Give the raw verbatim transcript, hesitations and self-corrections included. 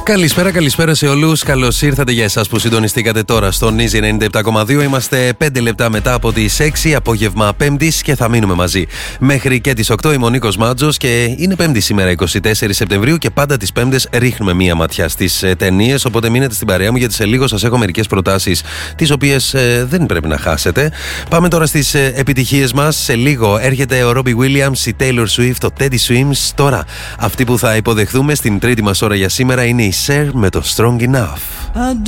Καλησπέρα, καλησπέρα σε όλους. Καλώς ήρθατε για εσάς που συντονιστήκατε τώρα στον Easy ενενήντα επτά κόμμα δύο. Είμαστε πέντε λεπτά μετά από τις έξι, απόγευμα Πέμπτης, και θα μείνουμε μαζί μέχρι και τις οκτώ. Είμαι ο Νίκος Μάτζος και είναι Πέμπτη σήμερα, είκοσι τέσσερις Σεπτεμβρίου, και πάντα τις Πέμπτες ρίχνουμε μία ματιά στις ε, ταινίες. Οπότε μείνετε στην παρέα μου, γιατί σε λίγο σας έχω μερικές προτάσεις τις οποίες ε, δεν πρέπει να χάσετε. Πάμε τώρα στις ε, επιτυχίες μας. Σε λίγο έρχεται ο Robbie Williams, η Taylor Swift, ο Teddy Swims. Τώρα, αυτοί που θα υποδεχθούμε στην τρίτη μας ώρα για σήμερα είναι η Cher με το Strong Enough.